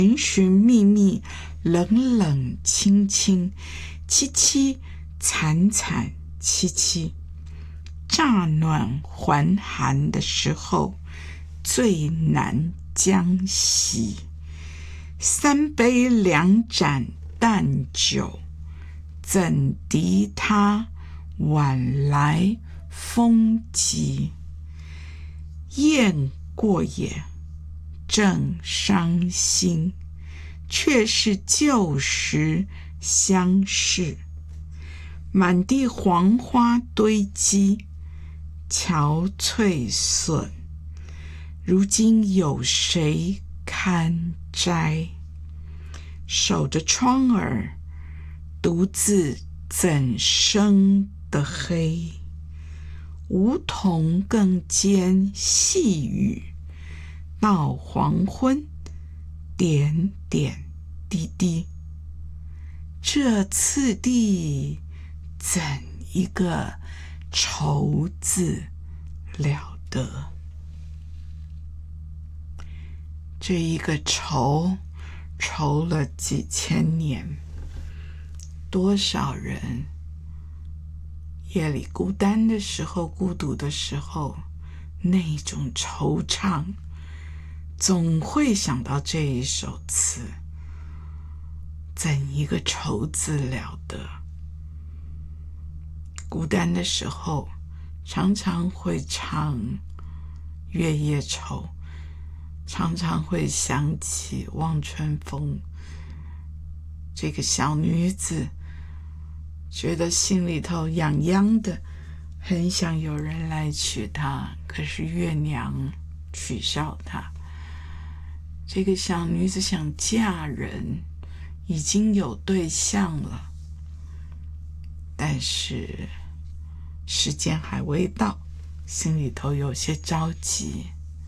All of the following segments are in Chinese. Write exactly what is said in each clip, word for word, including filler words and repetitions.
寻寻觅觅，冷冷清清，凄凄惨惨戚戚。乍暖还寒的时候，最难将息。三杯两盏淡酒，怎敌他晚来风急。雁过也，正伤心，却是旧时相识。满地黄花堆积，憔悴损，如今有谁堪摘？守着窗儿，独自怎生得黑？梧桐更兼细雨，到黄昏，点点滴滴。这次第，怎一个愁字了得！这一个愁，愁了几千年，多少人夜里孤单的时候，孤独的时候，那种惆怅，总会想到这一首词。怎一个愁字了得！孤单的时候，常常会唱《月夜愁》，常常会想起望春风。这个小女子觉得心里头痒痒的，很想有人来娶她，可是月娘取笑她。这个小女子想嫁人，已经有对象了，但是时间还未到，心里头有些着急。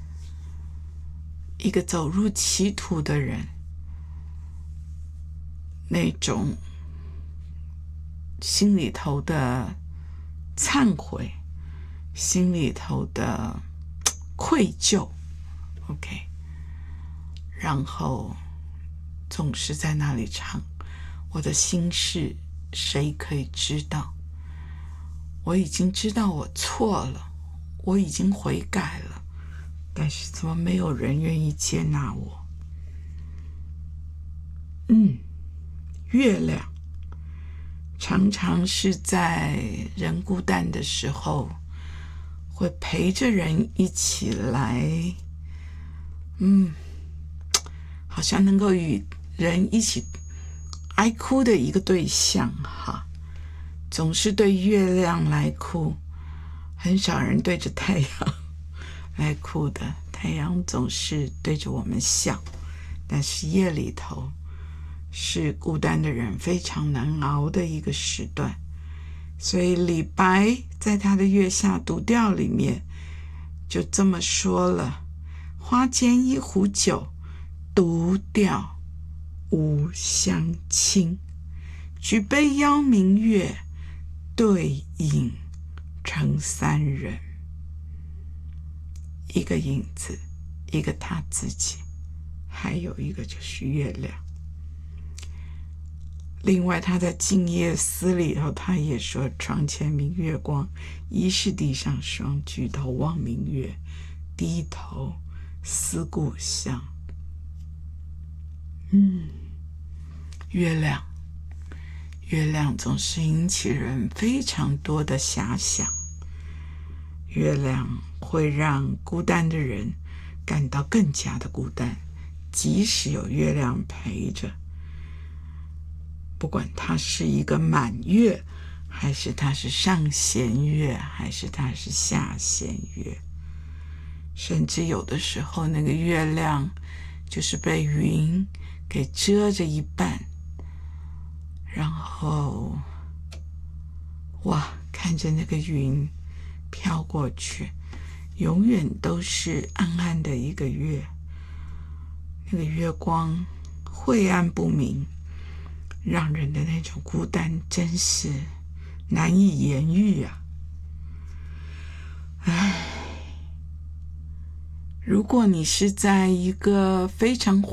一个走入歧途的人，那种心里头的忏悔，心里头的愧疚 OK， 然后总是在那里唱，我的心事谁可以知道？我已经知道我错了，我已经悔改了，但是怎么没有人愿意接纳我？嗯，月亮常常是在人孤单的时候，会陪着人一起来，嗯，好像能够与人一起哀哭的一个对象哈。总是对月亮来哭，很少人对着太阳来哭的。太阳总是对着我们笑，但是夜里头是孤单的人非常难熬的一个时段。所以李白在他的《月下独调》里面就这么说了：花间一壶酒，独钓无相亲。举杯邀明月，对影成三人。一个影子，一个他自己，还有一个就是月亮。另外他在《静夜思》里头他也说：床前明月光，疑是地上霜。举头望明月，低头思故乡。嗯，月亮月亮总是引起人非常多的遐想。月亮会让孤单的人感到更加的孤单，即使有月亮陪着，不管它是一个满月，还是它是上弦月，还是它是下弦月，甚至有的时候那个月亮就是被云给遮着一半，然后哇，看着那个云飘过去，永远都是暗暗的一个月，那个月光晦暗不明，让人的那种孤单真是难以言喻啊。唉，如果你是在一个非常